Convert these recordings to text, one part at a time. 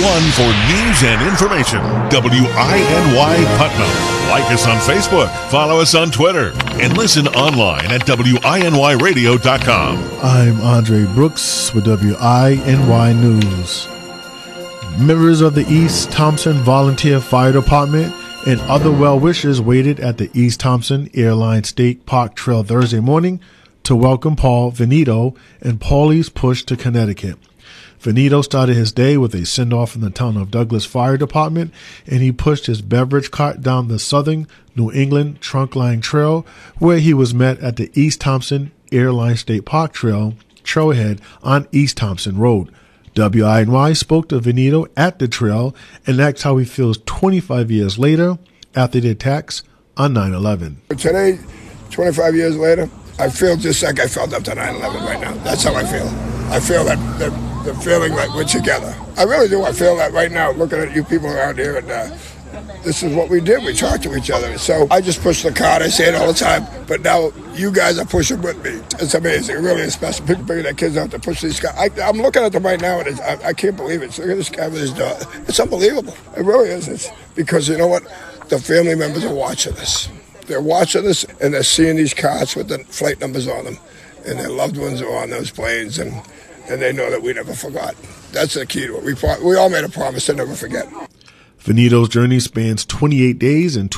one for news and information. WINY Putnam. Like us on Facebook, follow us on Twitter, and listen online at WINYradio.com. I'm Andre Brooks with WINY News. Members of the East Thompson Volunteer Fire Department and other well-wishers waited at the East Thompson Airline State Park Trail Thursday morning to welcome Paul Veneto and Paulie's push to Connecticut. Veneto started his day with a send-off in the town of Douglas Fire Department, and he pushed his beverage cart down the southern New England Trunkline Trail, where he was met at the East Thompson Airline State Park Trail, trailhead on East Thompson Road. WINY spoke to Veneto at the trail and asked how he feels 25 years later after the attacks on 9/11. Today, 25 years later, I feel just like I felt after 9/11 right now. That's how I feel. I feel that the feeling like we're together. I really do. I feel that right now, looking at you people around here, and this is what we did. We talked to each other. So I just push the cart. I say it all the time. But now you guys are pushing with me. It's amazing. It really is special. People bringing their kids out to push these cars. I'm looking at them right now, and I can't believe it. So look at this guy with his dog. It's unbelievable. It really is. It's because you know what? The family members are watching this. They're watching this, and they're seeing these carts with the flight numbers on them, and their loved ones are on those planes, and they know that we never forgot. That's the key to it. We all made a promise to never forget. Veneto's journey spans 28 days and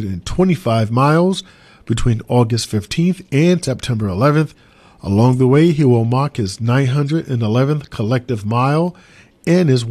225 miles between August 15th and September 11th. Along the way, he will mark his 911th collective mile and his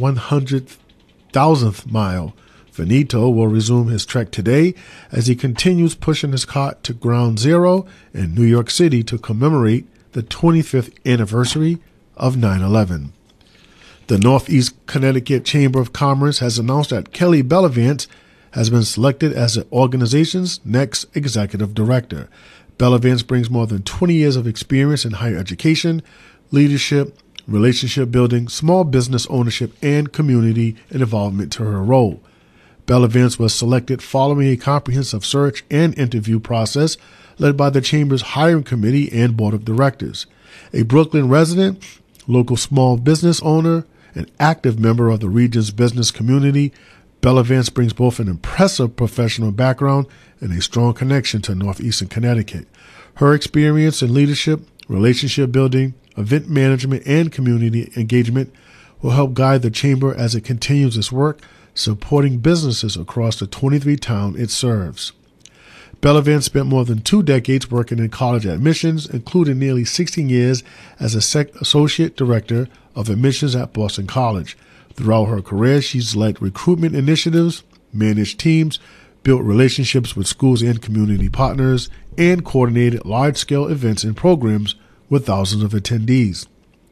100,000th mile. Veneto will resume his trek today as he continues pushing his cart to Ground Zero in New York City to commemorate the 25th anniversary of 9/11. The Northeast Connecticut Chamber of Commerce has announced that Kelly Bellavance has been selected as the organization's next executive director. Bellavance brings more than 20 years of experience in higher education, leadership, relationship building, small business ownership, and community involvement to her role. Bellavance was selected following a comprehensive search and interview process led by the Chamber's hiring committee and board of directors. A Brooklyn resident, local small business owner, an active member of the region's business community, Bellavance brings both an impressive professional background and a strong connection to Northeastern Connecticut. Her experience in leadership, relationship building, event management, and community engagement will help guide the Chamber as it continues its work supporting businesses across the 23 towns it serves. Bellavance spent more than 2 decades working in college admissions, including nearly 16 years as associate director of admissions at Boston College. Throughout her career, she's led recruitment initiatives, managed teams, built relationships with schools and community partners, and coordinated large-scale events and programs with thousands of attendees.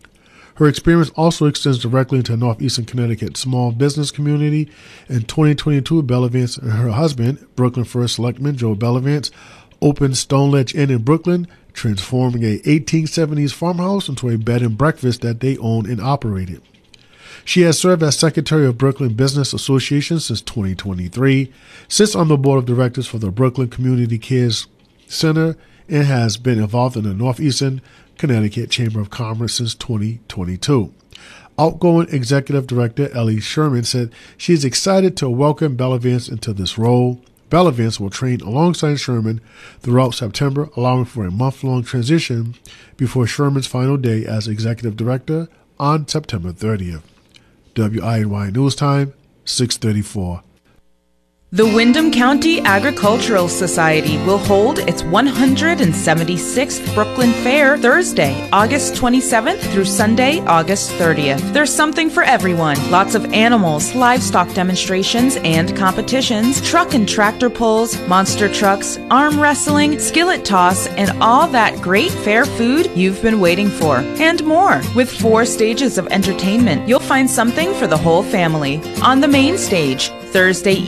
Her experience also extends directly into Northeastern Connecticut small business community. In 2022, Bellavance and her husband, Brooklyn First Selectman Joe Bellavance, opened Stone Ledge Inn in Brooklyn, transforming a 1870s farmhouse into a bed and breakfast that they own and operated. She has served as Secretary of Brooklyn Business Association since 2023, sits on the board of directors for the Brooklyn Community Cares Center, and has been involved in the Northeastern Connecticut Chamber of Commerce since 2022. Outgoing Executive Director Ellie Sherman said she is excited to welcome Bellavance into this role. Bellavance will train alongside Sherman throughout September, allowing for a month-long transition before Sherman's final day as Executive Director on September 30th. WINY News Time, 6:34. The Windham County Agricultural Society will hold its 176th Brooklyn Fair Thursday, August 27th through Sunday, August 30th. There's something for everyone. Lots of animals, livestock demonstrations and competitions, truck and tractor pulls, monster trucks, arm wrestling, skillet toss, and all that great fair food you've been waiting for, and more. With 4 stages of entertainment, you'll find something for the whole family. On the main stage, Thursday evening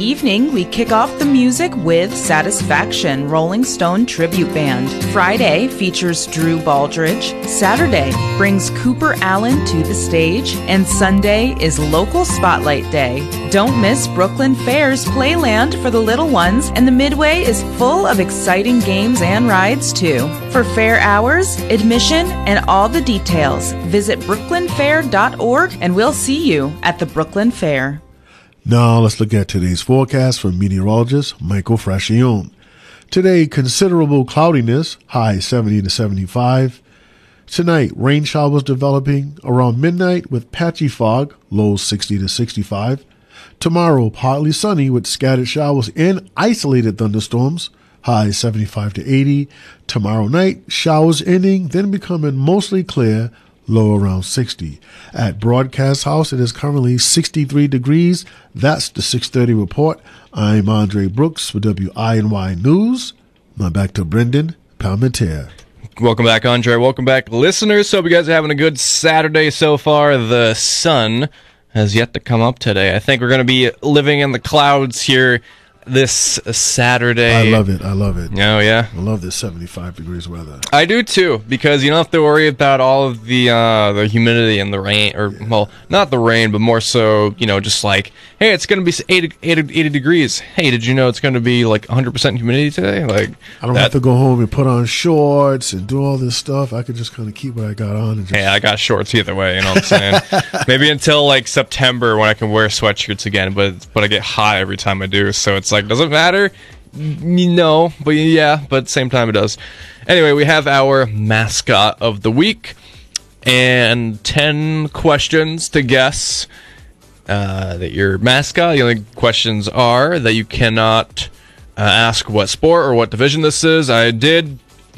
Then we kick off the music with Satisfaction, Rolling Stone Tribute Band. Friday features Drew Baldridge. Saturday brings Cooper Allen to the stage. And Sunday is Local Spotlight Day. Don't miss Brooklyn Fair's Playland for the little ones, and the Midway is full of exciting games and rides too. For fair hours, admission, and all the details, visit brooklynfair.org and we'll see you at the Brooklyn Fair. Now let's look at today's forecast from meteorologist Michael Frascione. Today, considerable cloudiness, high 70 to 75. Tonight, rain showers developing around midnight with patchy fog, low 60 to 65. Tomorrow, partly sunny with scattered showers and isolated thunderstorms, high 75 to 80. Tomorrow night, showers ending, then becoming mostly clear, low around 60. At Broadcast House, it is currently 63 degrees. That's the 6:30 report. I'm Andre Brooks for WINY News. Now back to Brendan Palmentier. Welcome back, Andre. Welcome back, listeners. Hope you guys are having a good Saturday so far. The sun has yet to come up today. I think we're going to be living in the clouds here this Saturday. I love it. I love it. Oh, yeah? I love this 75 degrees weather. I do, too, because you don't have to worry about all of the humidity and the rain, or, well, not the rain, but more so, just like, hey, it's going to be 80 degrees. Hey, did you know it's going to be, 100% humidity today? I don't have to go home and put on shorts and do all this stuff. I could just kind of keep what I got on. And just... Hey, I got shorts either way, you know what I'm saying? Maybe until, September when I can wear sweatshirts again, but I get hot every time I do, so it's doesn't matter, no, but yeah, but at the same time it does. Anyway, we have our mascot of the week and 10 questions to guess that your mascot. The only questions are that you cannot ask what sport or what division this is. I did,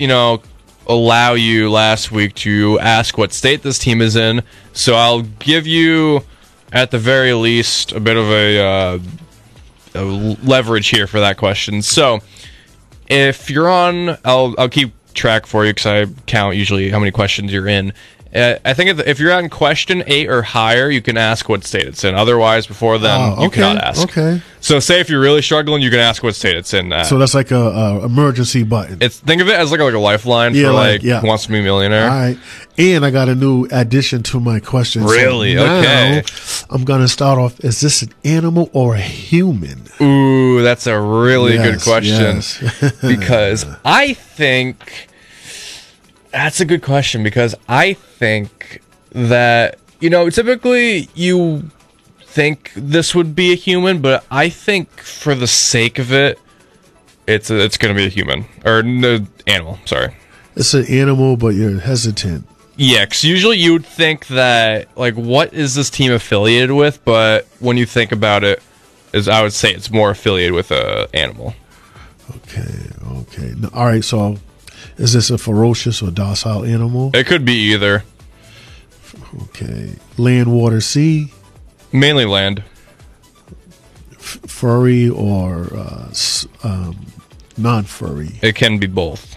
allow you last week to ask what state this team is in, so I'll give you at the very least a bit of a leverage here for that question. So if you're on, I'll keep track for you because I count usually how many questions you're in. I think if you're on question 8 or higher, you can ask what state it's in. Otherwise, before then, you cannot ask. Okay. So say if you're really struggling, you can ask what state it's in. So that's like a emergency button. Think of it as like a lifeline for Who Wants to Be a Millionaire. All right. And I got a new addition to my question. Really? So okay. I'm going to start off, is this an animal or a human? Ooh, that's a really good question. Yes. Because I think... That's a good question, because I think that, typically you think this would be a human, but I think for the sake of it, it's going to be a human. Or no, animal, sorry. It's an animal, but you're hesitant. Yeah, because usually you would think that, what is this team affiliated with? But when you think about it, I would say it's more affiliated with an animal. Okay. No, all right, so... Is this a ferocious or docile animal? It could be either. Okay. Land, water, sea? Mainly land. Furry or non-furry? It can be both.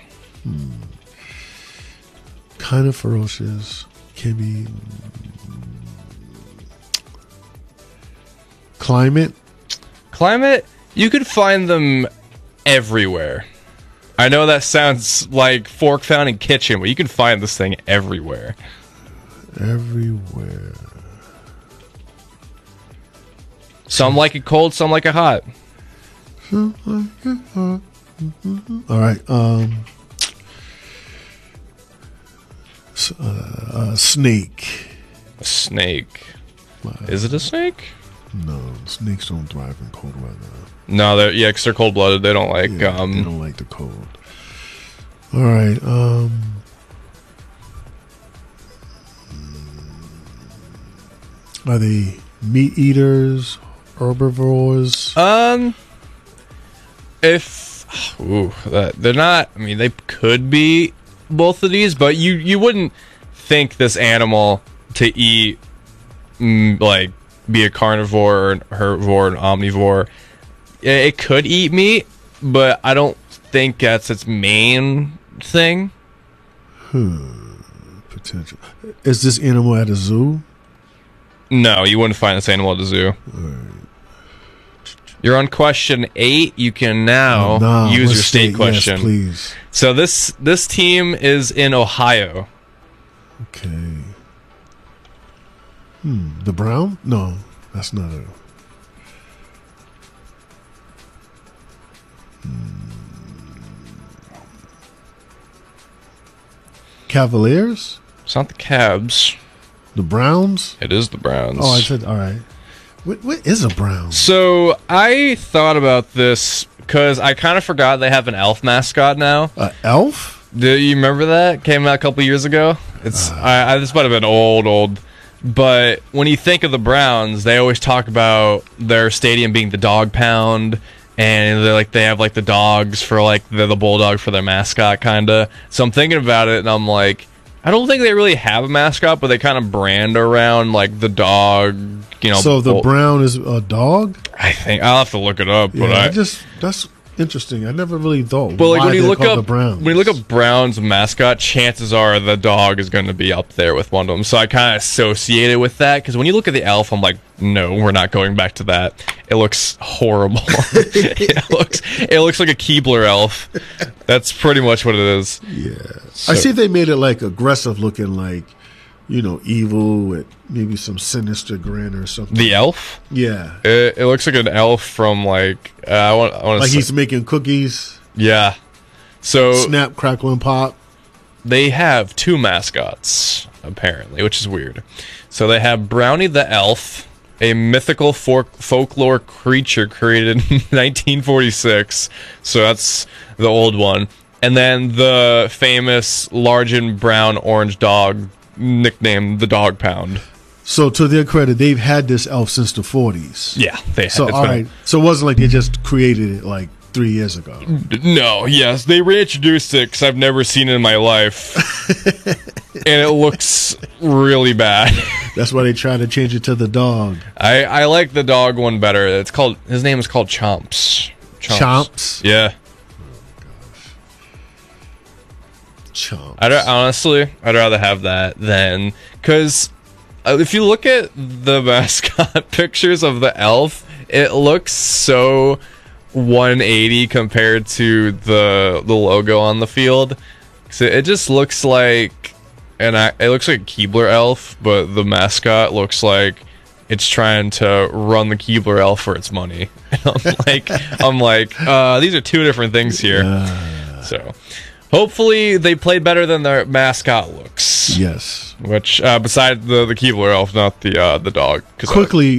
Kind of ferocious. Can be... Climate? Climate? You could find them everywhere. I know that sounds like fork found in kitchen, but you can find this thing everywhere. Everywhere. Some like it cold, some like it hot. All right. Snake. A snake. Is it a snake? No, snakes don't thrive in cold weather. No, because they're cold-blooded. They don't like... they don't like the cold. All right. Are they meat eaters, herbivores? They're not... I mean, they could be both of these, but you wouldn't think this animal to eat, be a carnivore or an herbivore, an omnivore. It could eat meat, but I don't think that's its main thing. Potential. Is this animal at a zoo? No, you wouldn't find this animal at a zoo. All right. You're on question 8. You can now Nah, use what your state question. Yes, please. So this team is in Ohio. Okay. The Brown? No, that's not a. Cavaliers? It's not the Cavs. The Browns? It is the Browns. Oh, I said, all right. What is a Brown? So I thought about this because I kind of forgot they have an elf mascot now. Elf? Do you remember that? Came out a couple years ago. It's this might have been old. But when you think of the Browns, they always talk about their stadium being the Dog Pound, and they have like the dogs for like the bulldog for their mascot, kind of. So I'm thinking about it, and I'm like, I don't think they really have a mascot, but they kind of brand around like the dog. So the Brown is a dog? I think I'll have to look it up. Yeah, but that's interesting. I never really thought. But like why when you they're look called up the Browns. when you look up Browns mascot, chances are the dog is going to be up there with one of them. So I kind of associate it with that because when you look at the elf, I'm like, no, we're not going back to that. It looks horrible. it looks like a Keebler elf. That's pretty much what it is. Yeah, I see they made it like aggressive looking, like evil with maybe some sinister grin or something. The elf? Yeah, it looks like an elf from like I want to like he's making cookies. Yeah. So Snap, crackle, and pop. They have 2 mascots apparently, which is weird. So they have Brownie the elf, a mythical folklore creature created in 1946. So that's the old one. And then the famous large and brown orange dog, nicknamed the Dog Pound. So to their credit, they've had this elf since the 40s. Yeah, they So all right, so it wasn't like they just created it like 3 years ago. No, yes, they reintroduced it because I've never seen it in my life, and it looks really bad. That's why they tried to change it to the dog. I like the dog one better. His name is called Chomps. Chomps? Yeah. Chomps. I'd rather have that than because if you look at the mascot pictures of the elf, it looks so 180 compared to the logo on the field. So it just looks like it looks like a Keebler elf, but the mascot looks like it's trying to run the Keebler elf for its money. And I'm like, these are 2 different things here. So hopefully they play better than their mascot looks. Yes. Which besides the Keebler elf, not the dog. Quickly,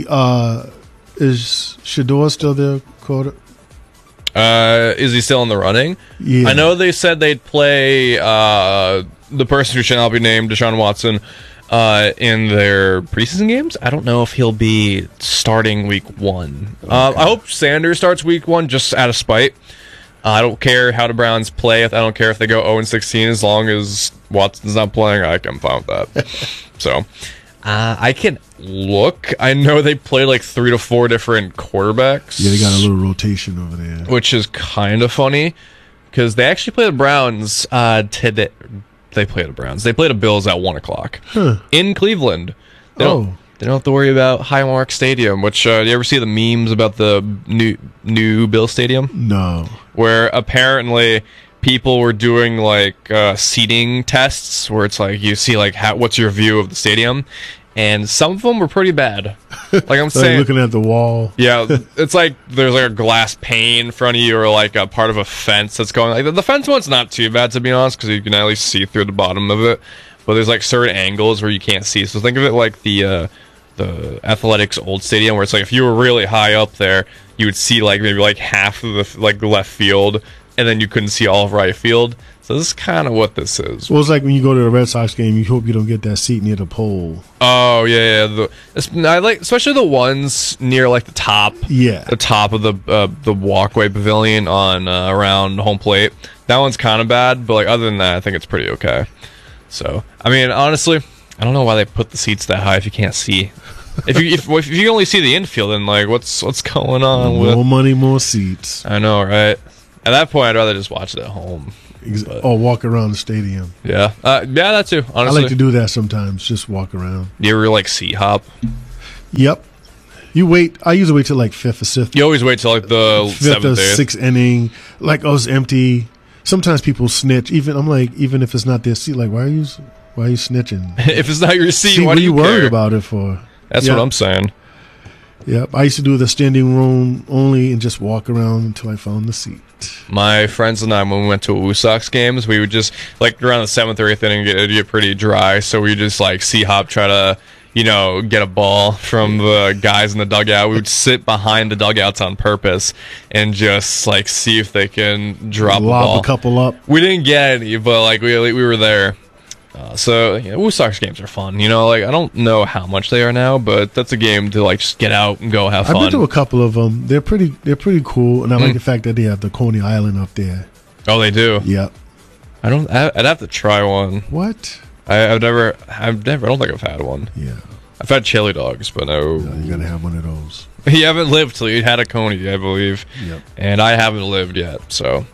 is Shador still their quarter? Is he still in the running? Yeah. I know they said they'd play the person who shall not be named, Deshaun Watson, in their preseason games. I don't know if he'll be starting week 1. Okay. I hope Sanders starts week 1 just out of spite. I don't care how the Browns play. I don't care if they go 0-16 as long as Watson's not playing. I'm fine with that. So I can look. I know they play like 3 to 4 different quarterbacks. Yeah, they got a little rotation over there, which is kind of funny because they actually play the Browns today. They play the Browns. They play the Bills at 1:00 in Cleveland. They don't have to worry about Highmark Stadium. Which do you ever see the memes about the new Bill Stadium? No. Where apparently people were doing like seating tests, where it's like you see like what's your view of the stadium, and some of them were pretty bad. Like I'm saying, looking at the wall. Yeah, it's like there's like a glass pane in front of you, or like a part of a fence that's going. Like the fence one's not too bad, to be honest, because you can at least see through the bottom of it. But there's like certain angles where you can't see. So think of it like the Athletics old stadium, where it's like if you were really high up there, you would see like maybe like half of the left field, and then you couldn't see all of right field. So this is kind of what this is. Well, it's like when you go to a Red Sox game, you hope you don't get that seat near the pole. Oh yeah. I like especially the ones near like the top. Yeah, the top of the walkway pavilion on around home plate. That one's kind of bad, but like other than that, I think it's pretty okay. So I mean, honestly, I don't know why they put the seats that high if you can't see. If you can only see the infield, then like what's going on? More money, more seats. I know, right? At that point, I'd rather just watch it at home. Or walk around the stadium. Yeah, that too. Honestly, I like to do that sometimes. Just walk around. You ever like seat hop? Yep. I usually wait till like fifth or sixth. You always wait till like the Fifth or 7th, 8th. sixth inning. Like, oh, it's empty. Sometimes people snitch. Even if it's not their seat, like, why are you snitching? If it's not your seat, See, why what do are you you worried care? about it for? That's what I'm saying. Yep. I used to do the standing room only and just walk around until I found the seat. My friends and I, when we went to Woo Sox games, we would just, like, around the 7th or 8th inning, it'd get pretty dry, so we just, like, C-hop, try to, get a ball from the guys in the dugout. We would sit behind the dugouts on purpose and just, like, see if they can drop a ball. Lob a couple up. We didn't get any, but, like, we were there. So Woo Sox games are fun. Like, I don't know how much they are now, but that's a game to, like, just get out and go have fun. I've been to a couple of them. They're pretty cool, and I like the fact that they have the Coney Island up there. Oh, they do? Yep. I'd have to try one. What? I don't think I've had one. Yeah. I've had chili dogs, but no. You gotta have one of those. You haven't lived till you had a Coney, I believe. Yep. And I haven't lived yet,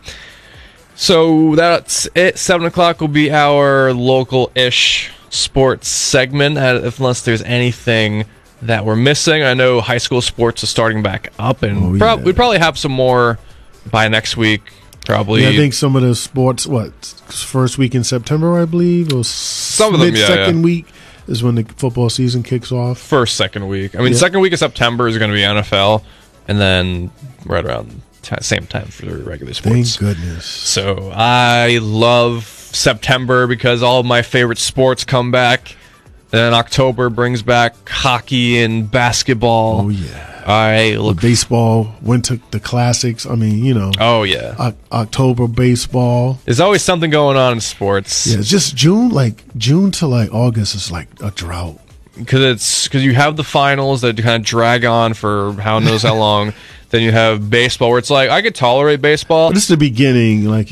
So that's it. 7 o'clock will be our local-ish sports segment, unless there's anything that we're missing. I know high school sports is starting back up, and we'd probably have some more by next week. Probably. Yeah, I think some of the sports, first week in September, I believe, or some of them, second week is when the football season kicks off. First, second week. I mean, second week of September is going to be NFL, and then right around same time for the regular sports. Thank goodness. So I love September because all of my favorite sports come back. Then October brings back hockey and basketball. Oh yeah. I look baseball, winter, the classics. I mean, Oh yeah. October baseball. There's always something going on in sports. Yeah, it's just June to like August is like a drought. Because you have the finals that kind of drag on for how knows how long. Then you have baseball, where it's like I could tolerate baseball. But it's the beginning, but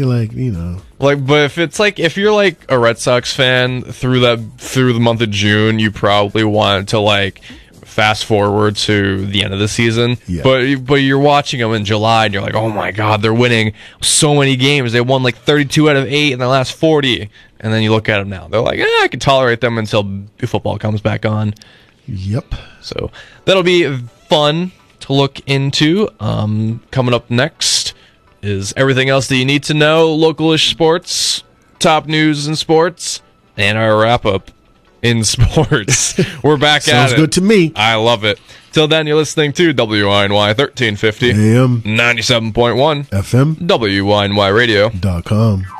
if you're like a Red Sox fan through the month of June, you probably want to like fast forward to the end of the season. Yeah. But you're watching them in July, and you're like, oh my god, they're winning so many games. They won like 32 out of 8 in the last 40. And then you look at them now, they're like, I can tolerate them until football comes back on. Yep. So that'll be fun to look into. Coming up next is everything else that you need to know, local-ish sports, top news in sports, and our wrap-up in sports. We're back at it. Sounds good to me. I love it. Till then, you're listening to WINY 1350 AM 97.1 FM WINYradio.com.